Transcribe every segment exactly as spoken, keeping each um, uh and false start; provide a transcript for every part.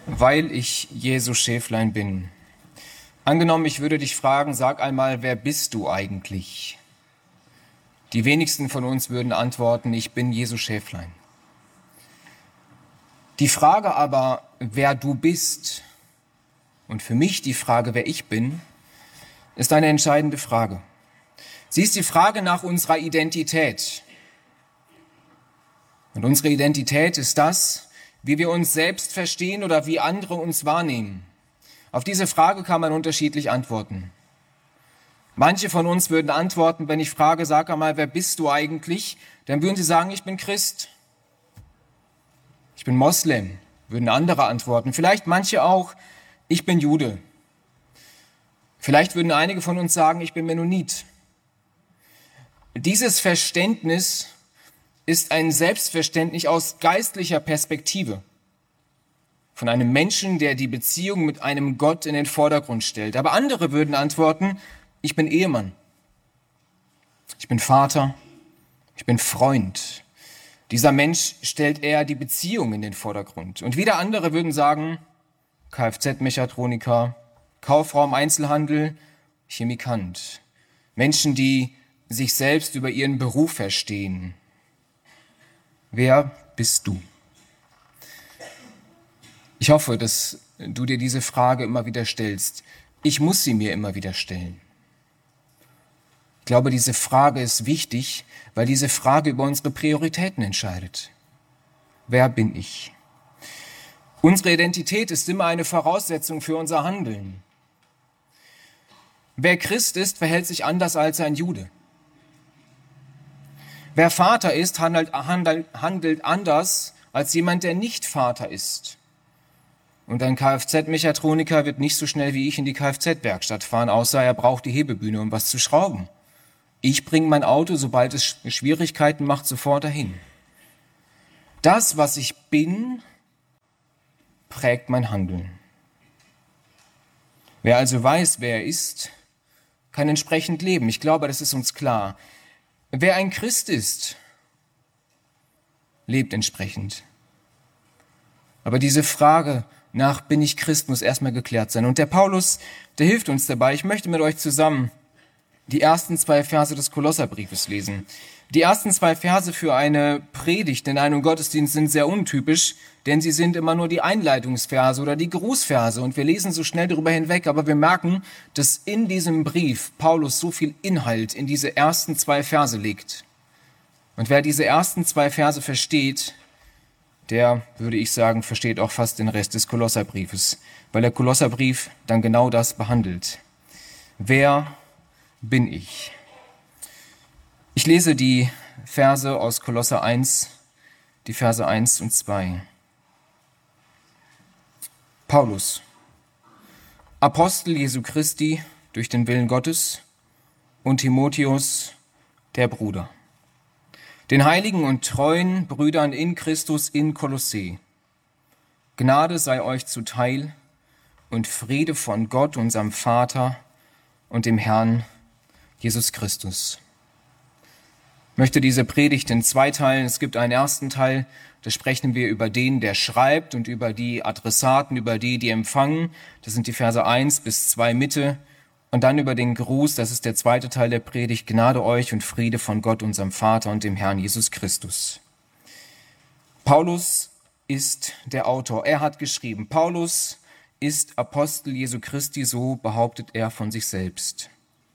Weil ich Jesu Schäflein bin. Angenommen, ich würde dich fragen, sag einmal, wer bist du eigentlich? Die wenigsten von uns würden antworten, ich bin Jesu Schäflein. Die Frage aber, wer du bist, und für mich die Frage, wer ich bin, ist eine entscheidende Frage. Sie ist die Frage nach unserer Identität. Und unsere Identität ist das, wie wir uns selbst verstehen oder wie andere uns wahrnehmen. Auf diese Frage kann man unterschiedlich antworten. Manche von uns würden antworten, wenn ich frage, sag einmal, wer bist du eigentlich? Dann würden sie sagen, ich bin Christ. Ich bin Moslem, würden andere antworten. Vielleicht manche auch, ich bin Jude. Vielleicht würden einige von uns sagen, ich bin Mennonit. Dieses Verständnis ist ein Selbstverständnis aus geistlicher Perspektive. Von einem Menschen, der die Beziehung mit einem Gott in den Vordergrund stellt. Aber andere würden antworten, ich bin Ehemann. Ich bin Vater. Ich bin Freund. Dieser Mensch stellt eher die Beziehung in den Vordergrund. Und wieder andere würden sagen, Kfz-Mechatroniker, Kauffrau im Einzelhandel, Chemikant. Menschen, die sich selbst über ihren Beruf verstehen. Wer bist du? Ich hoffe, dass du dir diese Frage immer wieder stellst. Ich muss sie mir immer wieder stellen. Ich glaube, diese Frage ist wichtig, weil diese Frage über unsere Prioritäten entscheidet. Wer bin ich? Unsere Identität ist immer eine Voraussetzung für unser Handeln. Wer Christ ist, verhält sich anders als ein Jude. Wer Vater ist, handelt, handelt, handelt anders als jemand, der nicht Vater ist. Und ein Kfz-Mechatroniker wird nicht so schnell wie ich in die Kfz-Werkstatt fahren, außer er braucht die Hebebühne, um was zu schrauben. Ich bringe mein Auto, sobald es Schwierigkeiten macht, sofort dahin. Das, was ich bin, prägt mein Handeln. Wer also weiß, wer er ist, kann entsprechend leben. Ich glaube, das ist uns klar. Wer ein Christ ist, lebt entsprechend. Aber diese Frage nach bin ich Christ muss erstmal geklärt sein. Und der Paulus, der hilft uns dabei. Ich möchte mit euch zusammen die ersten zwei Verse des Kolosserbriefes lesen. Die ersten zwei Verse für eine Predigt in einem Gottesdienst sind sehr untypisch, denn sie sind immer nur die Einleitungsverse oder die Grußverse und wir lesen so schnell darüber hinweg, aber wir merken, dass in diesem Brief Paulus so viel Inhalt in diese ersten zwei Verse legt. Und wer diese ersten zwei Verse versteht, der, würde ich sagen, versteht auch fast den Rest des Kolosserbriefes, weil der Kolosserbrief dann genau das behandelt. Wer bin ich? Ich lese die Verse aus Kolosser eins, die Verse eins und zwei. Paulus, Apostel Jesu Christi durch den Willen Gottes und Timotheus, der Bruder. Den heiligen und treuen Brüdern in Christus in Kolossee. Gnade sei euch zuteil und Friede von Gott, unserem Vater und dem Herrn Jesus Christus. Ich möchte diese Predigt in zwei teilen. Es gibt einen ersten Teil, da sprechen wir über den, der schreibt und über die Adressaten, über die, die empfangen. Das sind die Verse eins bis zwei Mitte. Und dann über den Gruß, das ist der zweite Teil der Predigt, Gnade euch und Friede von Gott, unserem Vater und dem Herrn Jesus Christus. Paulus ist der Autor. Er hat geschrieben, Paulus ist Apostel Jesu Christi, so behauptet er von sich selbst.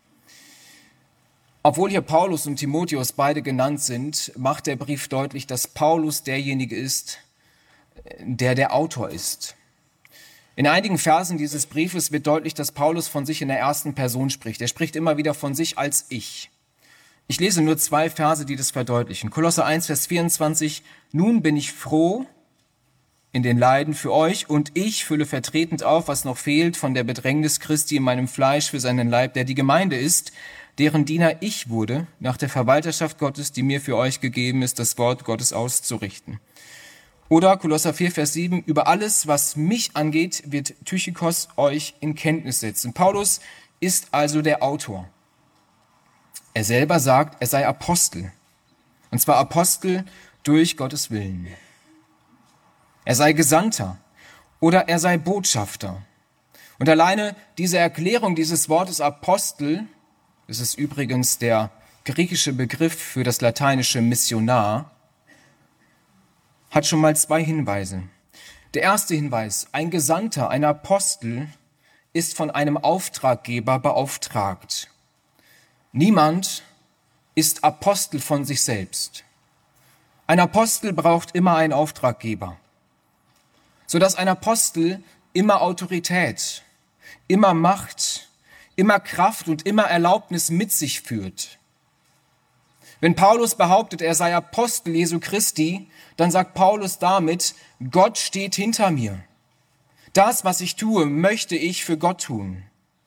Obwohl hier Paulus und Timotheus beide genannt sind, macht der Brief deutlich, dass Paulus derjenige ist, der der Autor ist. In einigen Versen dieses Briefes wird deutlich, dass Paulus von sich in der ersten Person spricht. Er spricht immer wieder von sich als ich. Ich lese nur zwei Verse, die das verdeutlichen. Kolosser eins, Vers vierundzwanzig. Nun bin ich froh in den Leiden für euch und ich fülle vertretend auf, was noch fehlt von der Bedrängnis Christi in meinem Fleisch für seinen Leib, der die Gemeinde ist, deren Diener ich wurde, nach der Verwalterschaft Gottes, die mir für euch gegeben ist, das Wort Gottes auszurichten. Oder Kolosser vier, Vers sieben, über alles, was mich angeht, wird Tychikos euch in Kenntnis setzen. Paulus ist also der Autor. Er selber sagt, er sei Apostel. Und zwar Apostel durch Gottes Willen. Er sei Gesandter. oder er sei Botschafter. Und alleine diese Erklärung dieses Wortes Apostel, das ist übrigens der griechische Begriff für das lateinische Missionar, hat schon mal zwei Hinweise. Der erste Hinweis: Ein Gesandter, ein Apostel, ist von einem Auftraggeber beauftragt. Niemand ist Apostel von sich selbst. Ein Apostel braucht immer einen Auftraggeber, sodass ein Apostel immer Autorität, immer Macht, immer Kraft und immer Erlaubnis mit sich führt. Wenn Paulus behauptet, er sei Apostel Jesu Christi, dann sagt Paulus damit: Gott steht hinter mir. Das, was ich tue, möchte ich für Gott tun.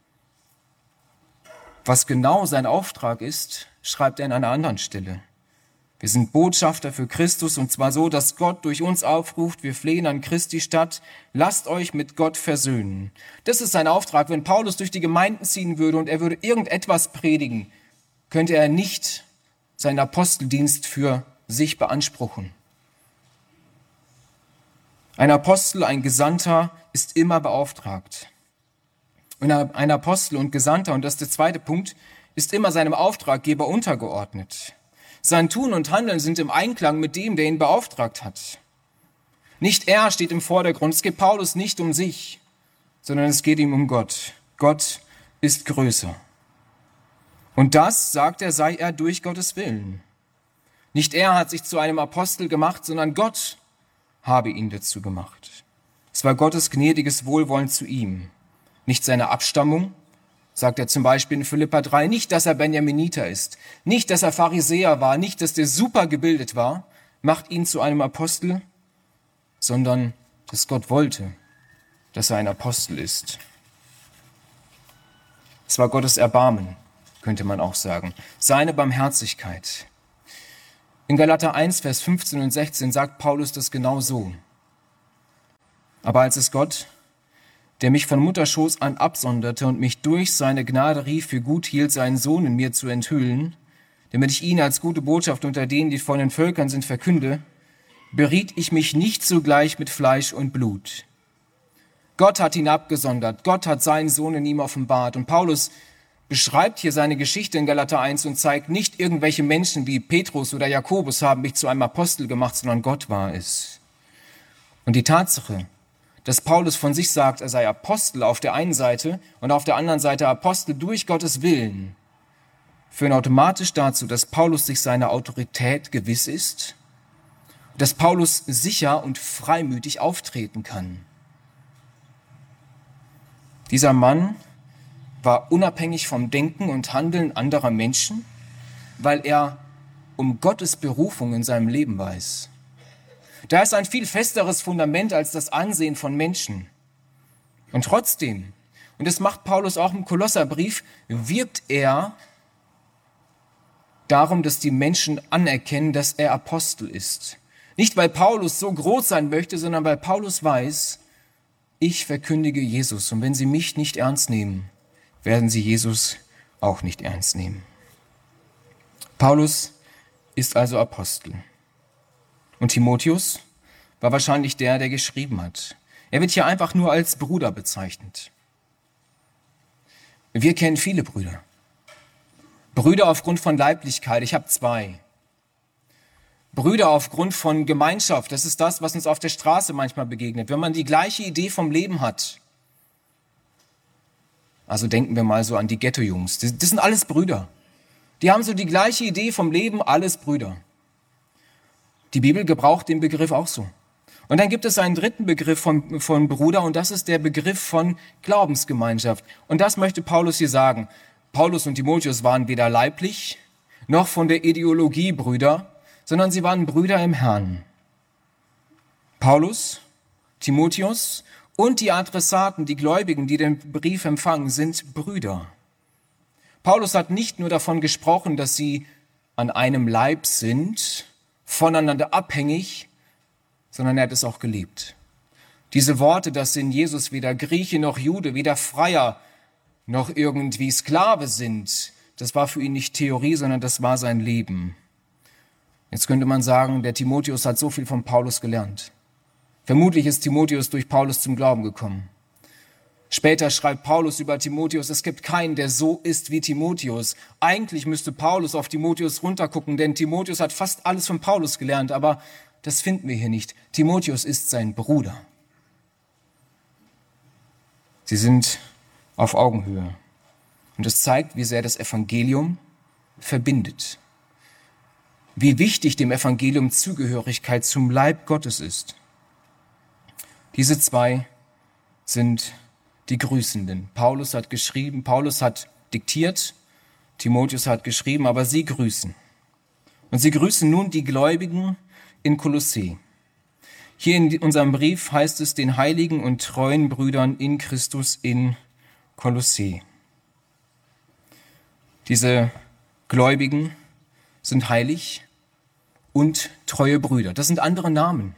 Was genau sein Auftrag ist, schreibt er an einer anderen Stelle. Wir sind Botschafter für Christus, und zwar so, dass Gott durch uns aufruft: Wir flehen an Christi statt, lasst euch mit Gott versöhnen. Das ist sein Auftrag. Wenn Paulus durch die Gemeinden ziehen würde und er würde irgendetwas predigen, könnte er nicht seinen Aposteldienst für sich beanspruchen. Ein Apostel, ein Gesandter ist immer beauftragt. Und ein Apostel und Gesandter, und das ist der zweite Punkt, ist immer seinem Auftraggeber untergeordnet. Sein Tun und Handeln sind im Einklang mit dem, der ihn beauftragt hat. Nicht er steht im Vordergrund. Es geht Paulus nicht um sich, sondern es geht ihm um Gott. Gott ist größer. Und das, sagt er, sei er durch Gottes Willen. Nicht er hat sich zu einem Apostel gemacht, sondern Gott habe ihn dazu gemacht. Es war Gottes gnädiges Wohlwollen zu ihm. Nicht seine Abstammung, sagt er zum Beispiel in Philipper drei, nicht, dass er Benjaminiter ist, nicht, dass er Pharisäer war, nicht, dass der super gebildet war, macht ihn zu einem Apostel, sondern dass Gott wollte, dass er ein Apostel ist. Es war Gottes Erbarmen, könnte man auch sagen, seine Barmherzigkeit. In Galater eins, Vers fünfzehn und sechzehn sagt Paulus das genau so. Aber als es Gott, der mich von Mutterschoß an absonderte und mich durch seine Gnade rief, für gut hielt, seinen Sohn in mir zu enthüllen, damit ich ihn als gute Botschaft unter denen, die von den Völkern sind, verkünde, beriet ich mich nicht zugleich mit Fleisch und Blut. Gott hat ihn abgesondert, Gott hat seinen Sohn in ihm offenbart. Und Paulus beschreibt hier seine Geschichte in Galater eins und zeigt, nicht irgendwelche Menschen wie Petrus oder Jakobus haben mich zu einem Apostel gemacht, sondern Gott war es. Und die Tatsache, dass Paulus von sich sagt, er sei Apostel auf der einen Seite und auf der anderen Seite Apostel durch Gottes Willen, führen automatisch dazu, dass Paulus sich seiner Autorität gewiss ist, dass Paulus sicher und freimütig auftreten kann. Dieser Mann war unabhängig vom Denken und Handeln anderer Menschen, weil er um Gottes Berufung in seinem Leben weiß. Da ist ein viel festeres Fundament als das Ansehen von Menschen. Und trotzdem, und das macht Paulus auch im Kolosserbrief, wirbt er darum, dass die Menschen anerkennen, dass er Apostel ist. Nicht, weil Paulus so groß sein möchte, sondern weil Paulus weiß, ich verkündige Jesus. Und wenn sie mich nicht ernst nehmen, werden sie Jesus auch nicht ernst nehmen. Paulus ist also Apostel. Und Timotheus war wahrscheinlich der, der geschrieben hat. Er wird hier einfach nur als Bruder bezeichnet. Wir kennen viele Brüder. Brüder aufgrund von Leiblichkeit, ich habe zwei. Brüder aufgrund von Gemeinschaft, das ist das, was uns auf der Straße manchmal begegnet. Wenn man die gleiche Idee vom Leben hat, also denken wir mal so an die Ghetto-Jungs, das, das sind alles Brüder. Die haben so die gleiche Idee vom Leben, alles Brüder. Die Bibel gebraucht den Begriff auch so. Und dann gibt es einen dritten Begriff von, von Bruder, und das ist der Begriff von Glaubensgemeinschaft. Und das möchte Paulus hier sagen. Paulus und Timotheus waren weder leiblich noch von der Ideologie Brüder, sondern sie waren Brüder im Herrn. Paulus, Timotheus und die Adressaten, die Gläubigen, die den Brief empfangen, sind Brüder. Paulus hat nicht nur davon gesprochen, dass sie an einem Leib sind, voneinander abhängig, sondern er hat es auch gelebt. Diese Worte, dass in Jesus weder Grieche noch Jude, weder Freier noch irgendwie Sklave sind, das war für ihn nicht Theorie, sondern das war sein Leben. Jetzt könnte man sagen, der Timotheus hat so viel von Paulus gelernt. Vermutlich ist Timotheus durch Paulus zum Glauben gekommen. Später schreibt Paulus über Timotheus, es gibt keinen, der so ist wie Timotheus. Eigentlich müsste Paulus auf Timotheus runtergucken, denn Timotheus hat fast alles von Paulus gelernt, aber das finden wir hier nicht. Timotheus ist sein Bruder. Sie sind auf Augenhöhe. Und es zeigt, wie sehr das Evangelium verbindet. Wie wichtig dem Evangelium Zugehörigkeit zum Leib Gottes ist. Diese zwei sind die Grüßenden. Paulus hat geschrieben, Paulus hat diktiert, Timotheus hat geschrieben, aber sie grüßen. Und sie grüßen nun die Gläubigen in Kolossee. Hier in unserem Brief heißt es den heiligen und treuen Brüdern in Christus in Kolossee. Diese Gläubigen sind heilig und treue Brüder. Das sind andere Namen.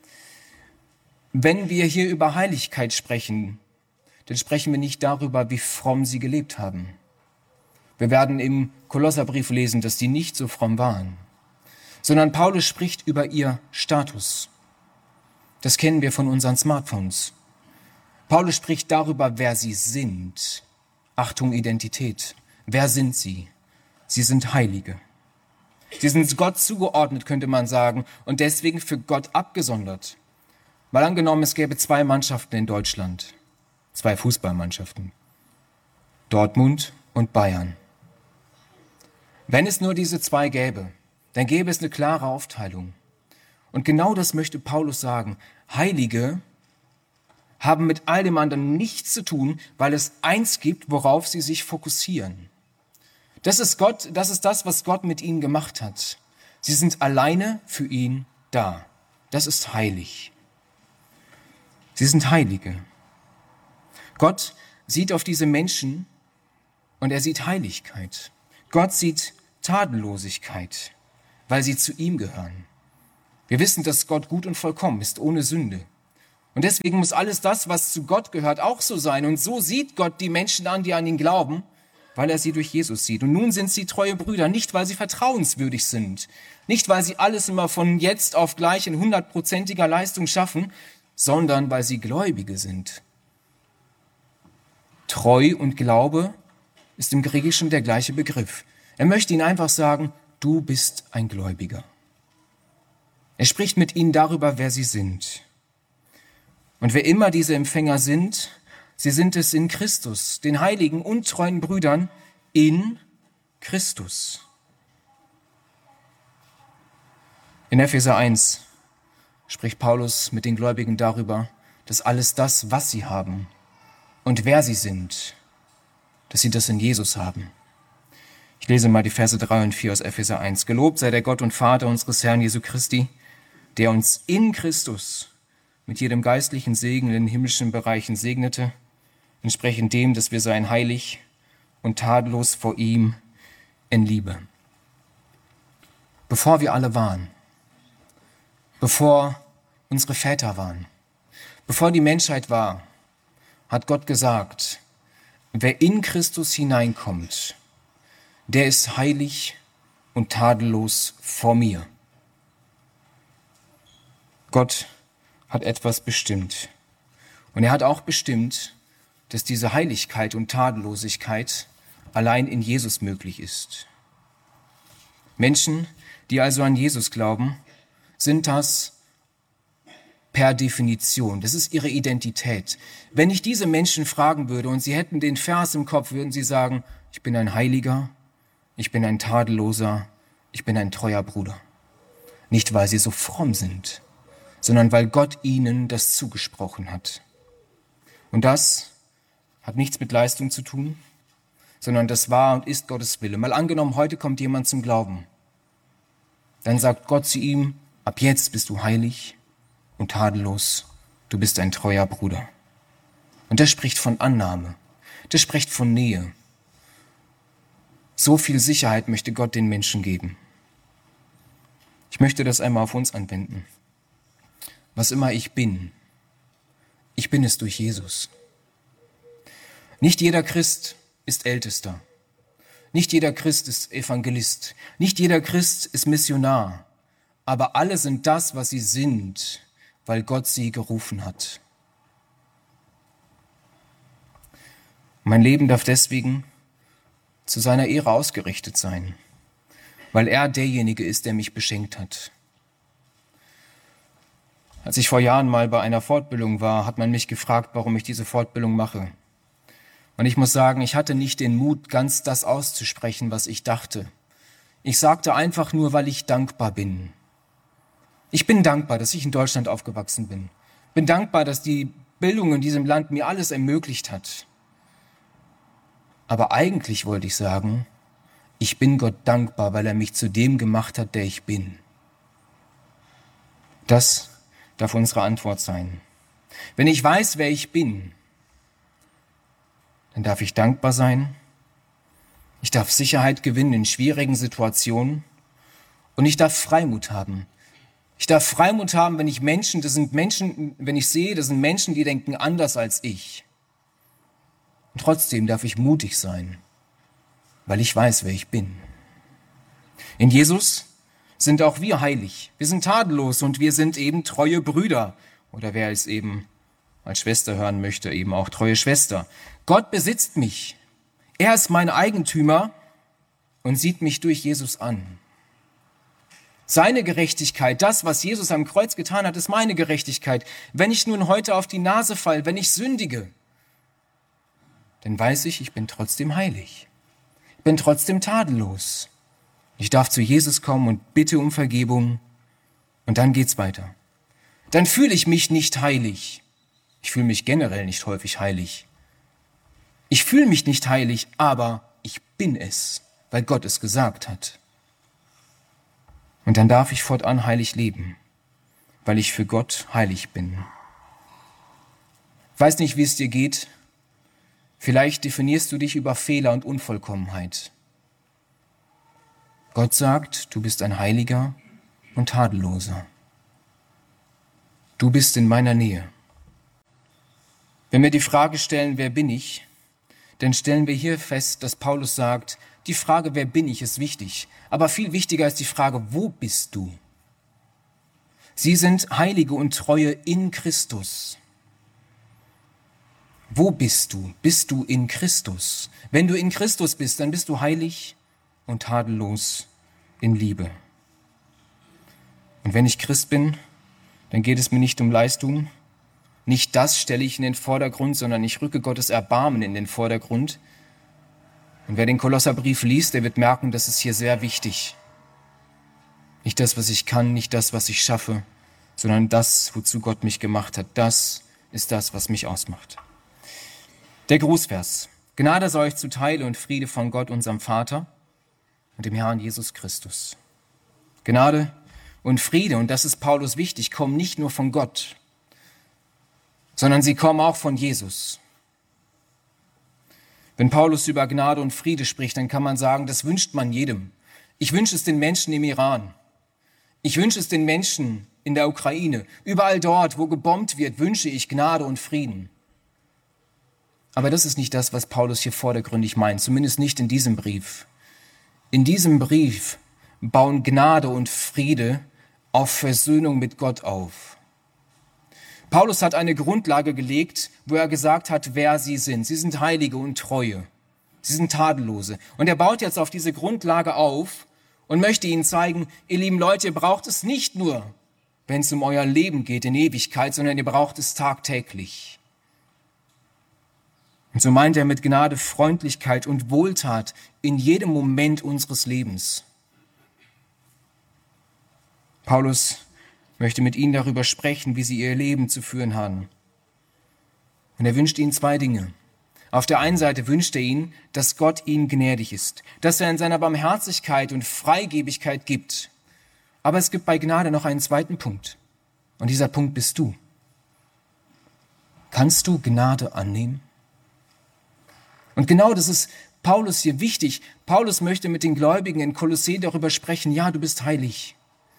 Wenn wir hier über Heiligkeit sprechen, dann sprechen wir nicht darüber, wie fromm sie gelebt haben. Wir werden im Kolosserbrief lesen, dass die nicht so fromm waren, sondern Paulus spricht über ihr Status. Das kennen wir von unseren Smartphones. Paulus spricht darüber, wer sie sind. Achtung, Identität. Wer sind sie? Sie sind Heilige. Sie sind Gott zugeordnet, könnte man sagen, und deswegen für Gott abgesondert. Mal angenommen, es gäbe zwei Mannschaften in Deutschland. Zwei Fußballmannschaften. Dortmund und Bayern. Wenn es nur diese zwei gäbe, dann gäbe es eine klare Aufteilung. Und genau das möchte Paulus sagen. Heilige haben mit all dem anderen nichts zu tun, weil es eins gibt, worauf sie sich fokussieren. Das ist Gott, das ist das, was Gott mit ihnen gemacht hat. Sie sind alleine für ihn da. Das ist heilig. Sie sind Heilige. Gott sieht auf diese Menschen und er sieht Heiligkeit. Gott sieht Tadellosigkeit, weil sie zu ihm gehören. Wir wissen, dass Gott gut und vollkommen ist, ohne Sünde. Und deswegen muss alles das, was zu Gott gehört, auch so sein. Und so sieht Gott die Menschen an, die an ihn glauben, weil er sie durch Jesus sieht. Und nun sind sie treue Brüder, nicht weil sie vertrauenswürdig sind, nicht weil sie alles immer von jetzt auf gleich in hundertprozentiger Leistung schaffen, sondern weil sie Gläubige sind. Treu und Glaube ist im Griechischen der gleiche Begriff. Er möchte ihnen einfach sagen, du bist ein Gläubiger. Er spricht mit ihnen darüber, wer sie sind. Und wer immer diese Empfänger sind, sie sind es in Christus, den heiligen und treuen Brüdern in Christus. In Epheser eins spricht Paulus mit den Gläubigen darüber, dass alles das, was sie haben und wer sie sind, dass sie das in Jesus haben. Ich lese mal die Verse drei und vier aus Epheser eins. Gelobt sei der Gott und Vater unseres Herrn Jesu Christi, der uns in Christus mit jedem geistlichen Segen in den himmlischen Bereichen segnete, entsprechend dem, dass wir seien heilig und tadellos vor ihm in Liebe. Bevor wir alle waren, bevor unsere Väter waren, bevor die Menschheit war, hat Gott gesagt, wer in Christus hineinkommt, der ist heilig und tadellos vor mir. Gott hat etwas bestimmt. Und er hat auch bestimmt, dass diese Heiligkeit und Tadellosigkeit allein in Jesus möglich ist. Menschen, die also an Jesus glauben, sind das per Definition. Das ist ihre Identität. Wenn ich diese Menschen fragen würde und sie hätten den Vers im Kopf, würden sie sagen, ich bin ein Heiliger, ich bin ein Tadelloser, ich bin ein treuer Bruder. Nicht, weil sie so fromm sind, sondern weil Gott ihnen das zugesprochen hat. Und das hat nichts mit Leistung zu tun, sondern das war und ist Gottes Wille. Mal angenommen, heute kommt jemand zum Glauben. Dann sagt Gott zu ihm, ab jetzt bist du heilig und tadellos, du bist ein treuer Bruder. Und das spricht von Annahme, das spricht von Nähe. So viel Sicherheit möchte Gott den Menschen geben. Ich möchte das einmal auf uns anwenden. Was immer ich bin, ich bin es durch Jesus. Nicht jeder Christ ist Ältester. Nicht jeder Christ ist Evangelist. Nicht jeder Christ ist Missionar. Aber alle sind das, was sie sind, weil Gott sie gerufen hat. Mein Leben darf deswegen zu seiner Ehre ausgerichtet sein, weil er derjenige ist, der mich beschenkt hat. Als ich vor Jahren mal bei einer Fortbildung war, hat man mich gefragt, warum ich diese Fortbildung mache. Und ich muss sagen, ich hatte nicht den Mut, ganz das auszusprechen, was ich dachte. Ich sagte einfach nur, weil ich dankbar bin. Ich bin dankbar, dass ich in Deutschland aufgewachsen bin. Bin dankbar, dass die Bildung in diesem Land mir alles ermöglicht hat. Aber eigentlich wollte ich sagen, ich bin Gott dankbar, weil er mich zu dem gemacht hat, der ich bin. Das darf unsere Antwort sein. Wenn ich weiß, wer ich bin, dann darf ich dankbar sein. Ich darf Sicherheit gewinnen in schwierigen Situationen und ich darf Freimut haben. Ich darf Freimut haben, wenn ich Menschen, das sind Menschen, wenn ich sehe, das sind Menschen, die denken anders als ich. Und trotzdem darf ich mutig sein, weil ich weiß, wer ich bin. In Jesus sind auch wir heilig. Wir sind tadellos und wir sind eben treue Brüder. Oder wer es eben als Schwester hören möchte, eben auch treue Schwester. Gott besitzt mich. Er ist mein Eigentümer und sieht mich durch Jesus an. Seine Gerechtigkeit, das, was Jesus am Kreuz getan hat, ist meine Gerechtigkeit. Wenn ich nun heute auf die Nase falle, wenn ich sündige, dann weiß ich, ich bin trotzdem heilig. Ich bin trotzdem tadellos. Ich darf zu Jesus kommen und bitte um Vergebung und dann geht's weiter. Dann fühle ich mich nicht heilig. Ich fühle mich generell nicht häufig heilig. Ich fühle mich nicht heilig, aber ich bin es, weil Gott es gesagt hat. Und dann darf ich fortan heilig leben, weil ich für Gott heilig bin. Ich weiß nicht, wie es dir geht. Vielleicht definierst du dich über Fehler und Unvollkommenheit. Gott sagt, du bist ein Heiliger und Tadelloser. Du bist in meiner Nähe. Wenn wir die Frage stellen, wer bin ich, dann stellen wir hier fest, dass Paulus sagt, die Frage, wer bin ich, ist wichtig. Aber viel wichtiger ist die Frage, wo bist du? Sie sind Heilige und Treue in Christus. Wo bist du? Bist du in Christus? Wenn du in Christus bist, dann bist du heilig und tadellos in Liebe. Und wenn ich Christ bin, dann geht es mir nicht um Leistung. Nicht das stelle ich in den Vordergrund, sondern ich rücke Gottes Erbarmen in den Vordergrund. Und wer den Kolosserbrief liest, der wird merken, das ist hier sehr wichtig. Nicht das, was ich kann, nicht das, was ich schaffe, sondern das, wozu Gott mich gemacht hat. Das ist das, was mich ausmacht. Der Grußvers. Gnade sei euch zuteil und Friede von Gott, unserem Vater und dem Herrn Jesus Christus. Gnade und Friede, und das ist Paulus wichtig, kommen nicht nur von Gott, sondern sie kommen auch von Jesus. Wenn Paulus über Gnade und Friede spricht, dann kann man sagen, das wünscht man jedem. Ich wünsche es den Menschen im Iran. Ich wünsche es den Menschen in der Ukraine. Überall dort, wo gebombt wird, wünsche ich Gnade und Frieden. Aber das ist nicht das, was Paulus hier vordergründig meint, zumindest nicht in diesem Brief. In diesem Brief bauen Gnade und Friede auf Versöhnung mit Gott auf. Paulus hat eine Grundlage gelegt, wo er gesagt hat, wer sie sind. Sie sind Heilige und Treue. Sie sind Tadellose. Und er baut jetzt auf diese Grundlage auf und möchte ihnen zeigen, ihr lieben Leute, ihr braucht es nicht nur, wenn es um euer Leben geht in Ewigkeit, sondern ihr braucht es tagtäglich. Und so meint er mit Gnade Freundlichkeit und Wohltat in jedem Moment unseres Lebens. Paulus möchte mit ihnen darüber sprechen, wie sie ihr Leben zu führen haben. Und er wünscht ihnen zwei Dinge. Auf der einen Seite wünscht er ihnen, dass Gott ihnen gnädig ist, dass er in seiner Barmherzigkeit und Freigebigkeit gibt. Aber es gibt bei Gnade noch einen zweiten Punkt. Und dieser Punkt bist du. Kannst du Gnade annehmen? Und genau das ist Paulus hier wichtig. Paulus möchte mit den Gläubigen in Kolossä darüber sprechen, ja, du bist heilig.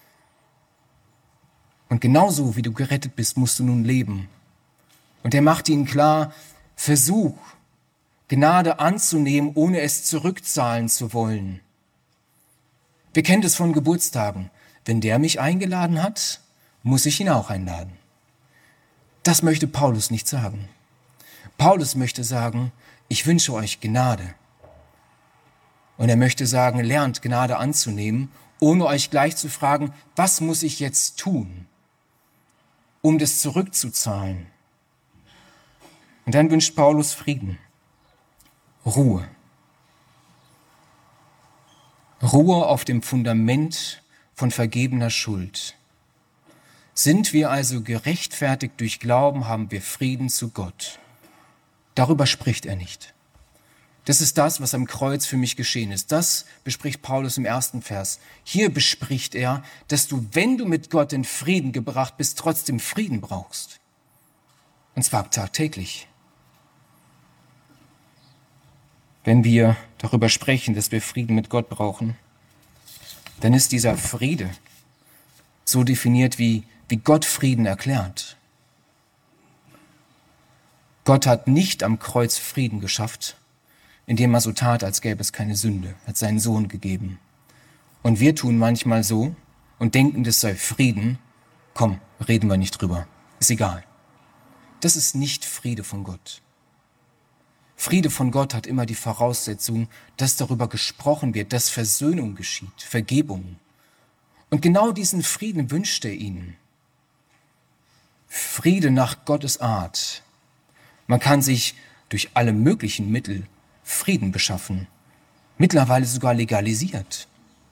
Und genauso wie du gerettet bist, musst du nun leben. Und er macht ihnen klar, versuch, Gnade anzunehmen, ohne es zurückzahlen zu wollen. Wir kennen das von Geburtstagen. Wenn der mich eingeladen hat, muss ich ihn auch einladen. Das möchte Paulus nicht sagen. Paulus möchte sagen, ich wünsche euch Gnade. Und er möchte sagen, lernt Gnade anzunehmen, ohne euch gleich zu fragen, was muss ich jetzt tun, um das zurückzuzahlen. Und dann wünscht Paulus Frieden, Ruhe. Ruhe auf dem Fundament von vergebener Schuld. Sind wir also gerechtfertigt durch Glauben, haben wir Frieden zu Gott. Darüber spricht er nicht. Das ist das, was am Kreuz für mich geschehen ist. Das bespricht Paulus im ersten Vers. Hier bespricht er, dass du, wenn du mit Gott in Frieden gebracht bist, trotzdem Frieden brauchst. Und zwar tagtäglich. Wenn wir darüber sprechen, dass wir Frieden mit Gott brauchen, dann ist dieser Friede so definiert, wie, wie Gott Frieden erklärt. Gott hat nicht am Kreuz Frieden geschafft, indem er so tat, als gäbe es keine Sünde, hat seinen Sohn gegeben. Und wir tun manchmal so und denken, das sei Frieden. Komm, reden wir nicht drüber. Ist egal. Das ist nicht Friede von Gott. Friede von Gott hat immer die Voraussetzung, dass darüber gesprochen wird, dass Versöhnung geschieht, Vergebung. Und genau diesen Frieden wünscht er ihnen. Friede nach Gottes Art. Man kann sich durch alle möglichen Mittel Frieden beschaffen. Mittlerweile sogar legalisiert.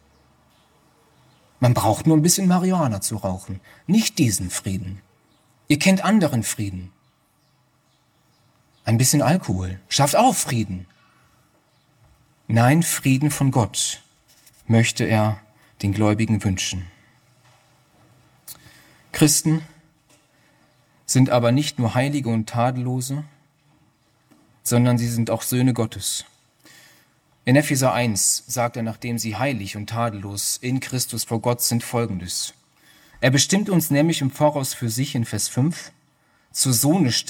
Man braucht nur ein bisschen Marihuana zu rauchen. Nicht diesen Frieden. Ihr kennt anderen Frieden. Ein bisschen Alkohol schafft auch Frieden. Nein, Frieden von Gott möchte er den Gläubigen wünschen. Christen sind aber nicht nur Heilige und Tadellose, sondern sie sind auch Söhne Gottes. In Epheser eins sagt er, nachdem sie heilig und tadellos in Christus vor Gott sind, Folgendes. Er bestimmt uns nämlich im Voraus für sich in Vers fünf zur Sohnesstellung